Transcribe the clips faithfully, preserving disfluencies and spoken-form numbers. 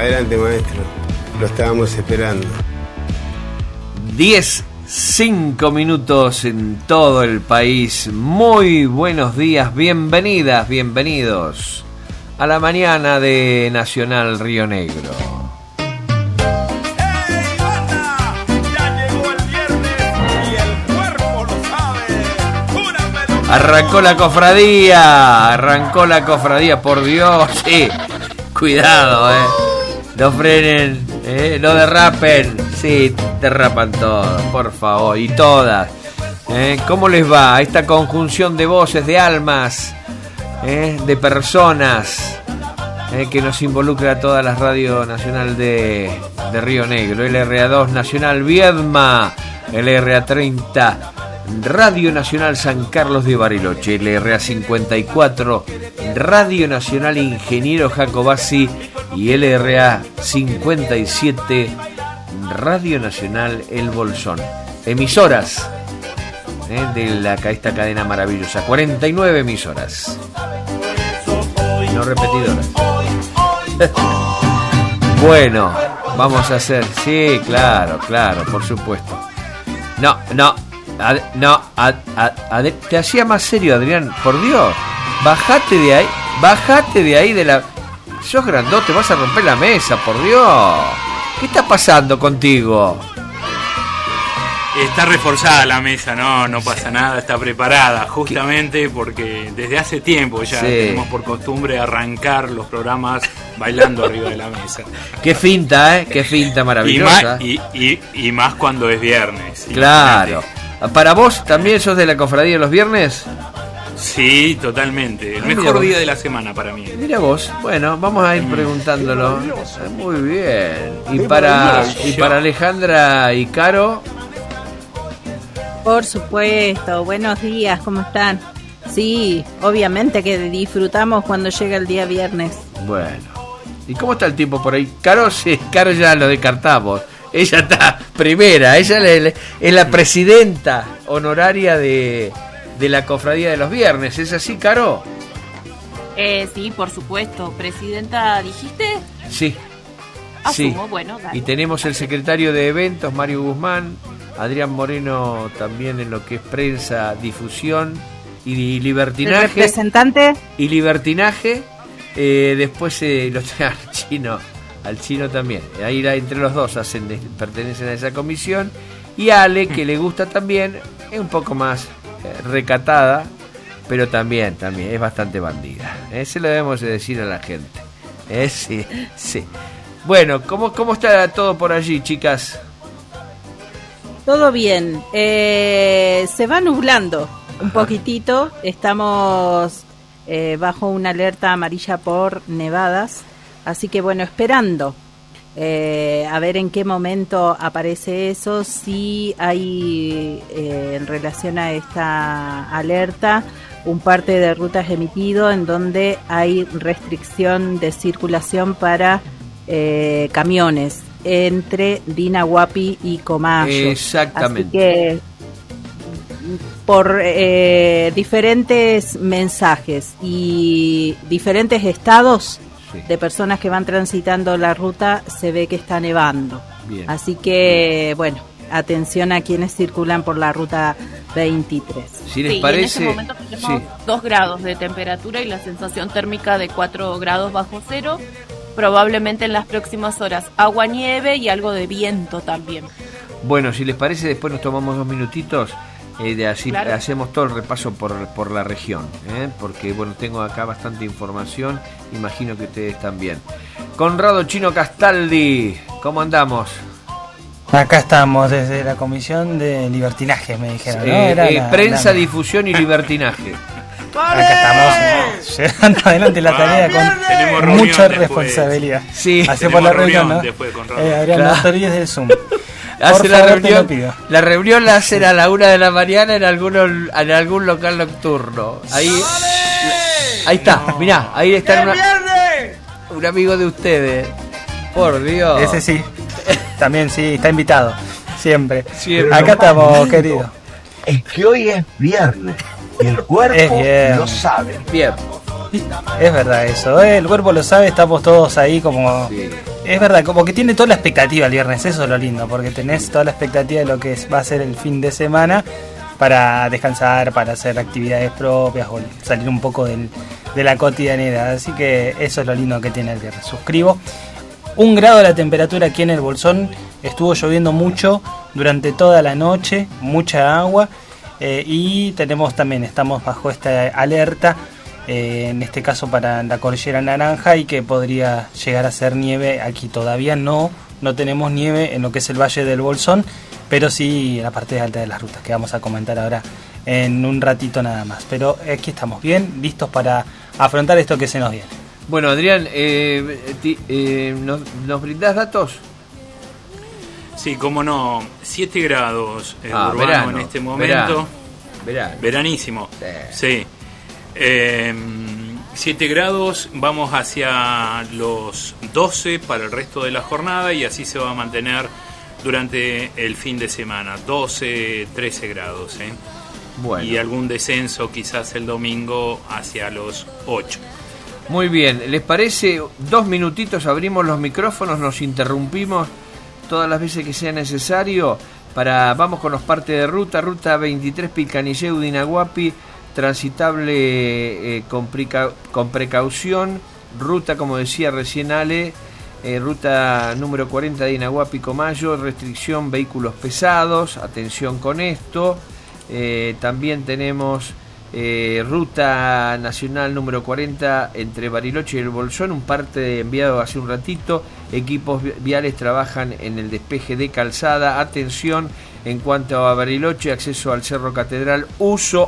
Adelante, maestro. Lo estábamos esperando. diez, cinco minutos en todo el país. Muy buenos días, bienvenidas, bienvenidos a la mañana de Nacional Río Negro. Arrancó la cofradía, arrancó la cofradía, por Dios, sí, cuidado, eh, no frenen, eh, no derrapen, sí, derrapan todos, por favor, y todas, eh, ¿cómo les va a esta conjunción de voces, de almas, eh, de personas, eh, que nos involucra a toda la radio nacional de, de Río Negro, L R A dos Nacional Viedma, L R A treinta Radio Nacional San Carlos de Bariloche, L R A cincuenta y cuatro Radio Nacional Ingeniero Jacobasi y L R A cincuenta y siete Radio Nacional El Bolsón. Emisoras eh, de la, esta cadena maravillosa, cuarenta y nueve emisoras, no repetidoras. Bueno, vamos a hacer, sí, claro, claro, por supuesto. No, no. Ad, no, ad, ad, ad, te hacía más serio, Adrián, por Dios, bajate de ahí, bajate de ahí de la... Sos grandote, vas a romper la mesa, por Dios. ¿Qué está pasando contigo? Está reforzada la mesa, no, no pasa nada, está preparada, justamente porque desde hace tiempo ya sí. Tenemos por costumbre arrancar los programas bailando arriba de la mesa. Qué finta, ¿eh? Qué finta maravillosa. Y más, y, y, y más cuando es viernes. Claro. ¿Para vos también sos de la cofradía de los viernes? Sí, totalmente. El ah, mejor día de la semana para mí. Mira vos. Bueno, vamos a ir preguntándolo. Muy bien. Y para y para Alejandra y Caro. Por supuesto. Buenos días. ¿Cómo están? Sí, obviamente que disfrutamos cuando llega el día viernes. Bueno. ¿Y cómo está el tiempo por ahí? Caro, sí, Caro ya lo descartamos. Ella está primera, ella es la presidenta honoraria de, de la cofradía de los viernes. ¿Es así, Caro? Eh, sí, por supuesto. ¿Presidenta dijiste? Sí. Asumo, sí. Bueno, dale. Y tenemos el secretario de eventos, Mario Guzmán, Adrián Moreno también en lo que es prensa, difusión y libertinaje. ¿El representante? Y libertinaje. Eh, después eh, los al chino. Al chino también, ahí entre los dos hacen, pertenecen a esa comisión. Y Ale, que le gusta también, es un poco más eh, recatada, pero también, también es bastante bandida. Eh, se lo debemos de decir a la gente. Eh, sí, sí. Bueno, ¿cómo, ¿cómo está todo por allí, chicas? Todo bien. Eh, se va nublando un poquitito. Estamos eh, bajo una alerta amarilla por nevadas. Así que bueno, esperando eh, a ver en qué momento aparece eso, si hay eh, en relación a esta alerta un parte de rutas emitido en donde hay restricción de circulación para eh, camiones entre Dinahuapi y Comayo. Exactamente. Así que por eh, diferentes mensajes y diferentes estados de personas que van transitando la ruta, se ve que está nevando. Bien. Así que, bueno, atención a quienes circulan por la ruta veintitrés. Si les sí, parece, en este momento tenemos sí. dos grados de temperatura y la sensación térmica de cuatro grados bajo cero. Probablemente en las próximas horas agua, nieve y algo de viento también. Bueno, si les parece, después nos tomamos dos minutitos. Eh, de así claro. Hacemos todo el repaso por, por la región, ¿eh? Porque bueno, tengo acá bastante información, imagino que ustedes también. Conrado Chino Castaldi, ¿cómo andamos? Acá estamos desde la comisión de libertinaje, me dijeron, ¿no? Eh, Era eh, la, prensa, la... difusión y libertinaje. Acá estamos eh, llevando adelante la tarea con mucha responsabilidad. Sí, así por la reunión, ¿no? Eh, Adrián, claro. No te olvides del Zoom. Hace la reunión, la reunión la hacen a la una de la mañana en alguno, en algún local nocturno. Ahí, ahí está, no. Mirá, ahí está una, un amigo de ustedes. Por Dios. Ese sí, también sí, está invitado, siempre. siempre. Acá estamos, querido. Es que hoy es viernes y el cuerpo lo sabe. Bien. Es verdad eso, ¿eh? El cuerpo lo sabe, estamos todos ahí como... Sí. Es verdad, como que tiene toda la expectativa el viernes, eso es lo lindo, porque tenés toda la expectativa de lo que es, va a ser el fin de semana para descansar, para hacer actividades propias o salir un poco del, de la cotidianidad, así que eso es lo lindo que tiene el viernes. Suscribo. Un grado la temperatura aquí en el Bolsón, estuvo lloviendo mucho durante toda la noche, mucha agua, eh, y tenemos también, estamos bajo esta alerta, eh, en este caso para la cordillera naranja, y que podría llegar a ser nieve. Aquí todavía no, no tenemos nieve en lo que es el Valle del Bolsón, pero sí en la parte alta de las rutas, que vamos a comentar ahora en un ratito nada más. Pero aquí estamos bien, listos para afrontar esto que se nos viene. Bueno, Adrián, eh, ti, eh, ¿nos, ¿nos brindás datos? Sí, cómo no. siete grados eh, ah, urbano verano, en este momento. Verano, verano. Veranísimo. Sí. Eh, siete grados, vamos hacia los doce para el resto de la jornada y así se va a mantener durante el fin de semana. doce, trece grados. ¿eh? Bueno. Y algún descenso quizás el domingo hacia los ocho. Muy bien, ¿les parece? Dos minutitos, abrimos los micrófonos, nos interrumpimos todas las veces que sea necesario. Para, vamos con los partes de ruta. Ruta veintitrés Pilcanilleu, Dinaguapi, transitable eh, con, preca- con precaución. Ruta, como decía recién Ale, eh, ruta número cuarenta de Dinaguapi, Comayo, restricción vehículos pesados, atención con esto. Eh, también tenemos eh, ruta nacional número cuarenta entre Bariloche y el Bolsón, un parte enviado hace un ratito. Equipos viales trabajan en el despeje de calzada. Atención en cuanto a Bariloche, acceso al Cerro Catedral, uso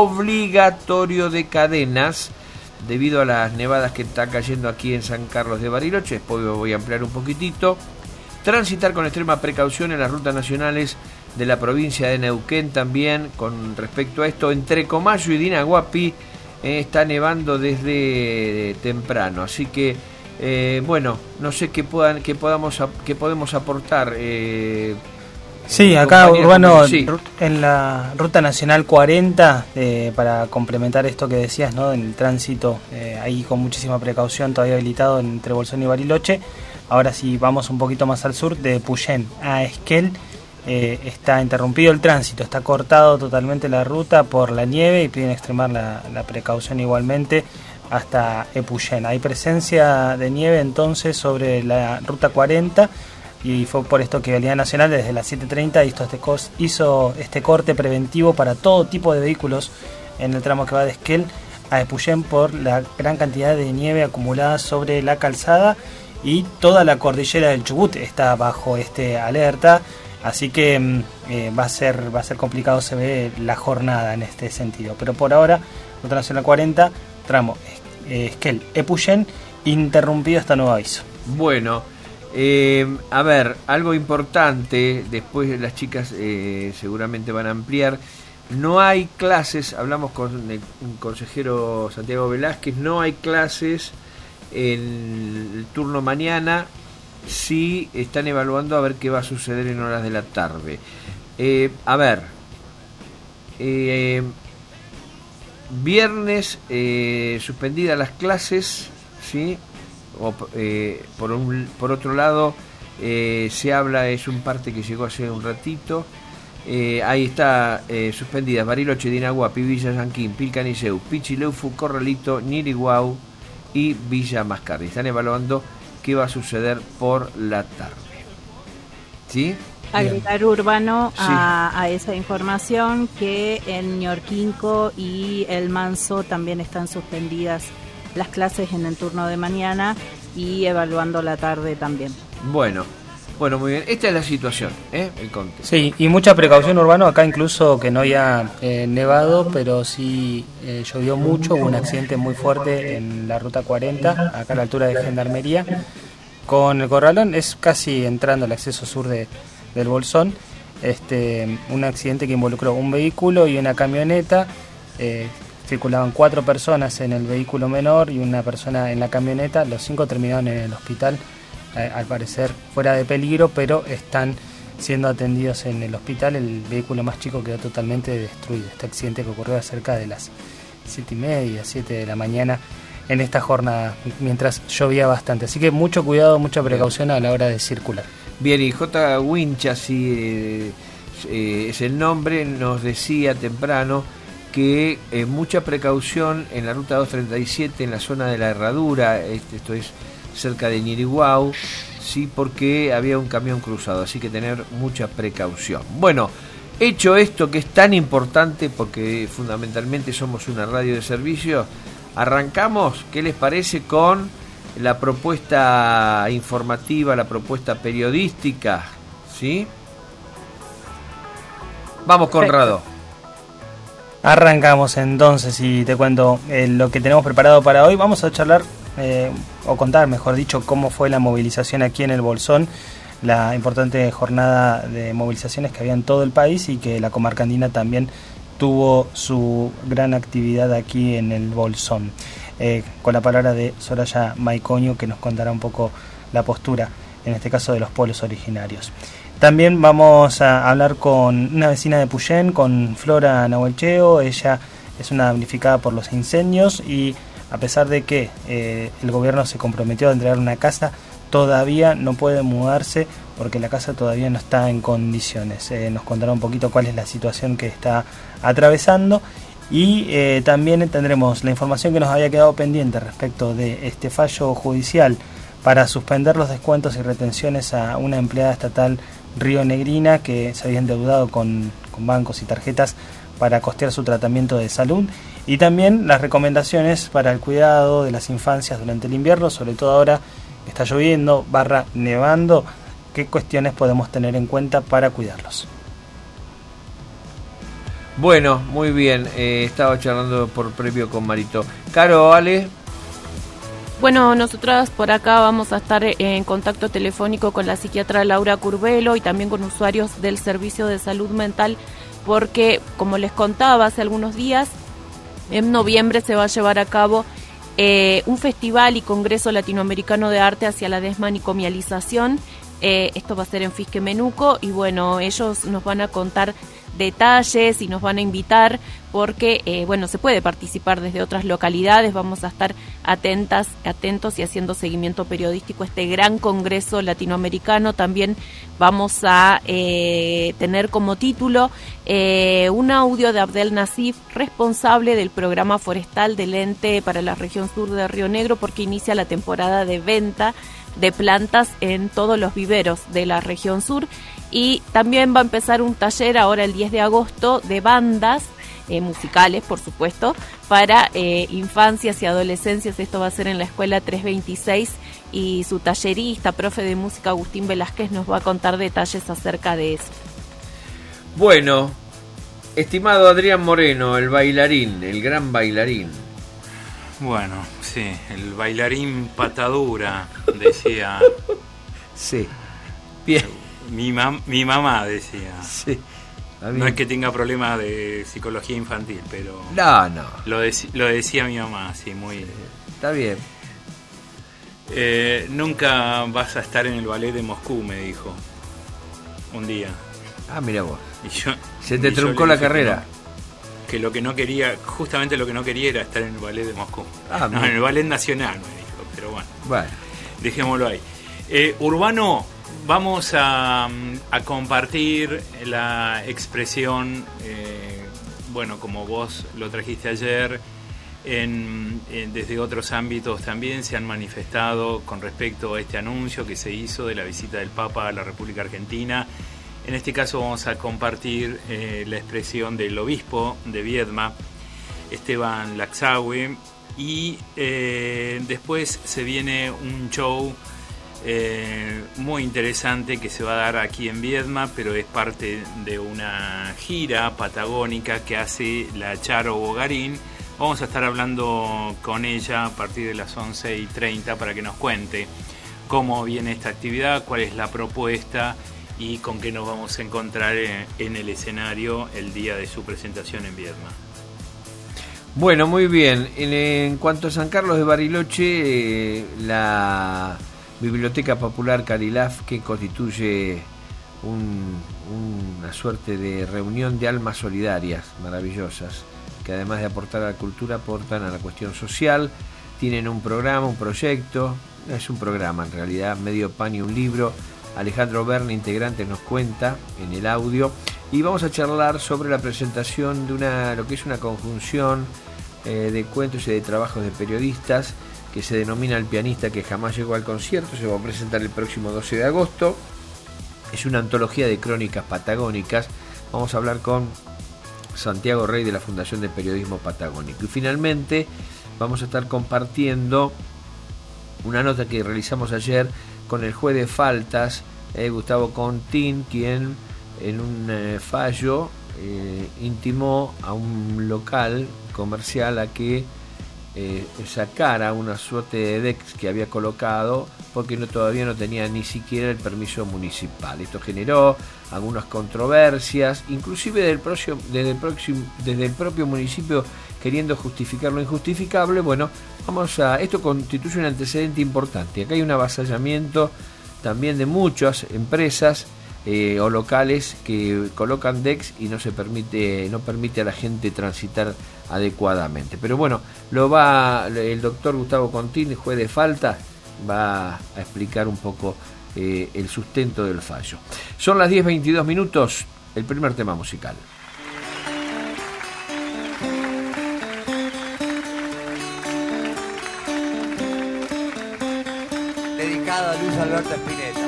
obligatorio de cadenas debido a las nevadas que está cayendo aquí en San Carlos de Bariloche. Después voy a ampliar un poquitito. Transitar con extrema precaución en las rutas nacionales de la provincia de Neuquén también. Con respecto a esto, entre Comayo y Dinaguapi eh, está nevando desde temprano, así que eh, bueno, no sé qué puedan, qué podamos, qué podemos aportar. Eh, sí, acá Urbano, sí. En la ruta nacional cuarenta, eh, para complementar esto que decías, ¿no? En el tránsito eh, ahí con muchísima precaución, todavía habilitado entre Bolsón y Bariloche. Ahora sí vamos un poquito más al sur, de Puyén a Esquel. Eh, está interrumpido el tránsito, está cortado totalmente la ruta por la nieve y piden extremar la, la precaución igualmente hasta Epuyén. Hay presencia de nieve entonces sobre la ruta cuarenta y fue por esto que Vialidad Nacional desde las siete treinta hizo este, cos, hizo este corte preventivo para todo tipo de vehículos en el tramo que va de Esquel a Epuyén por la gran cantidad de nieve acumulada sobre la calzada, y toda la cordillera del Chubut está bajo este alerta. Así que eh, va a ser va a ser complicado, se ve, la jornada en este sentido. Pero por ahora, Ruta Nacional cuarenta, tramo eh, Esquel, Epuyén, interrumpido hasta nuevo aviso. Bueno, eh, a ver, algo importante, después las chicas eh, seguramente van a ampliar. No hay clases, hablamos con el consejero Santiago Velázquez, no hay clases en el turno mañana. Sí están evaluando a ver qué va a suceder en horas de la tarde. Eh, a ver, eh, viernes eh, suspendidas las clases, ¿sí? O, eh, por, un, por otro lado, eh, se habla, es un parte que llegó hace un ratito, eh, ahí está eh, suspendidas Bariloche, Dinaguapi, Villa Yanquín, Pilcanilleu, Pichileufu, Corralito, Niriguau y Villa Mascardi. Están evaluando qué va a suceder por la tarde. ¿Sí? Agregar, Urbano, sí. a, a esa información que en Ñorquinco y El Manso también están suspendidas las clases en el turno de mañana y evaluando la tarde también. Bueno, bueno, muy bien. Esta es la situación, ¿eh? El Conte. Sí, y mucha precaución, Urbano, acá incluso que no haya eh, nevado, pero sí eh, llovió mucho, hubo un accidente muy fuerte en la ruta cuarenta, acá a la altura de Gendarmería, con el Corralón, es casi entrando al acceso sur de, del Bolsón, este, un accidente que involucró un vehículo y una camioneta. Eh, circulaban cuatro personas en el vehículo menor y una persona en la camioneta, los cinco terminaron en el hospital, al parecer fuera de peligro, pero están siendo atendidos en el hospital. El vehículo más chico quedó totalmente destruido. Este accidente que ocurrió cerca de las siete y media, siete de la mañana en esta jornada, mientras llovía bastante. Así que mucho cuidado, mucha precaución a la hora de circular. Bien, y J. Winch, así eh, eh, es el nombre, nos decía temprano que eh, mucha precaución en la ruta doscientos treinta y siete, en la zona de la Herradura, este, esto es cerca de Ñiriguau, sí, porque había un camión cruzado, así que tener mucha precaución. Bueno, hecho esto que es tan importante, porque fundamentalmente somos una radio de servicio, arrancamos, ¿qué les parece con la propuesta informativa, la propuesta periodística? ¿Sí? Vamos, Conrado. Arrancamos entonces y te cuento eh, lo que tenemos preparado para hoy. Vamos a charlar, eh, o contar, mejor dicho, cómo fue la movilización aquí en el Bolsón, la importante jornada de movilizaciones que había en todo el país y que la comarca andina también tuvo su gran actividad aquí en el Bolsón. Eh, con la palabra de Soraya Maicoño, que nos contará un poco la postura, en este caso de los pueblos originarios. También vamos a hablar con una vecina de Puyén, con Flora Nahuelcheo. Ella es una damnificada por los incendios y a pesar de que eh, el gobierno se comprometió a entregar una casa, todavía no puede mudarse porque la casa todavía no está en condiciones. Eh, nos contará un poquito cuál es la situación que está atravesando y eh, también tendremos la información que nos había quedado pendiente respecto de este fallo judicial para suspender los descuentos y retenciones a una empleada estatal rionegrina que se había endeudado con, con bancos y tarjetas para costear su tratamiento de salud, y también las recomendaciones para el cuidado de las infancias durante el invierno, sobre todo ahora que está lloviendo barra nevando, qué cuestiones podemos tener en cuenta para cuidarlos. Bueno, muy bien, eh, estaba charlando por previo con Marito. Caro, Ale. Bueno, nosotras por acá vamos a estar en contacto telefónico con la psiquiatra Laura Curbelo y también con usuarios del Servicio de Salud Mental, porque, como les contaba hace algunos días, en noviembre se va a llevar a cabo eh, un festival y congreso latinoamericano de arte hacia la desmanicomialización. Eh, esto va a ser en Fisque Menuco y bueno, ellos nos van a contar detalles y nos van a invitar porque eh, bueno, se puede participar desde otras localidades. Vamos a estar atentas, atentos y haciendo seguimiento periodístico a este gran congreso latinoamericano. También vamos a eh, tener como título eh, un audio de Abdel Nasif, responsable del programa forestal del ente para la región sur de Río Negro, porque inicia la temporada de venta de plantas en todos los viveros de la región sur. Y también va a empezar un taller ahora el diez de agosto de bandas eh, musicales, por supuesto, para eh, infancias y adolescencias. Esto va a ser en la escuela trescientos veintiséis y su tallerista, profe de música Agustín Velázquez, nos va a contar detalles acerca de eso. Bueno, estimado Adrián Moreno, el bailarín, el gran bailarín. Bueno, sí, el bailarín patadura, decía. Sí, bien. Mi, mam- mi mamá decía. Sí. No es que tenga problemas de psicología infantil, pero... No, no. Lo, dec- lo decía mi mamá, sí, muy... Sí, está bien. Eh, nunca vas a estar en el ballet de Moscú, me dijo. Un día. Ah, mira vos. Y yo, Se te y truncó la carrera. Que, no, que lo que no quería, justamente lo que no quería era estar en el ballet de Moscú. Ah, no, mira. en el ballet nacional, me dijo, pero bueno. Bueno. Dejémoslo ahí. Eh, Urbano, vamos a, a compartir la expresión, eh, bueno, como vos lo trajiste ayer, en, en, desde otros ámbitos también se han manifestado con respecto a este anuncio que se hizo de la visita del Papa a la República Argentina. En este caso vamos a compartir eh, la expresión del obispo de Viedma, Esteban Laxaue, y eh, después se viene un show Eh, muy interesante que se va a dar aquí en Viedma, pero es parte de una gira patagónica que hace la Charo Bogarín. Vamos a estar hablando con ella a partir de las once y treinta para que nos cuente cómo viene esta actividad, cuál es la propuesta y con qué nos vamos a encontrar en, en el escenario el día de su presentación en Viedma. Bueno, muy bien. En, en cuanto a San Carlos de Bariloche, eh, la Biblioteca Popular Carilaf, que constituye un, una suerte de reunión de almas solidarias maravillosas, que además de aportar a la cultura, aportan a la cuestión social. tienen un programa, un proyecto, no es un programa en realidad, medio pan y un libro. Alejandro Berni, integrante, nos cuenta en el audio, y vamos a charlar sobre la presentación de una, lo que es una conjunción eh, de cuentos y de trabajos de periodistas que se denomina El pianista que jamás llegó al concierto. Se va a presentar el próximo doce de agosto. Es una antología de crónicas patagónicas. Vamos a hablar con Santiago Rey de la Fundación de Periodismo Patagónico. Y finalmente vamos a estar compartiendo una nota que realizamos ayer con el juez de faltas, eh, Gustavo Contín, quien en un eh, fallo eh, intimó a un local comercial a que eh, sacara una suerte de Dex que había colocado porque no, todavía no tenía ni siquiera el permiso municipal. Esto generó algunas controversias, inclusive del próximo, desde, el próximo, desde el propio municipio queriendo justificar lo injustificable. Bueno, vamos a, esto constituye un antecedente importante. Acá hay un avasallamiento también de muchas empresas eh, o locales que colocan Dex y no se permite, no permite a la gente transitar adecuadamente. Pero bueno, lo va el doctor Gustavo Contín, juez de falta, va a explicar un poco eh, el sustento del fallo. Son las diez veintidós minutos, el primer tema musical. Dedicado a Luis Alberto Spinetta.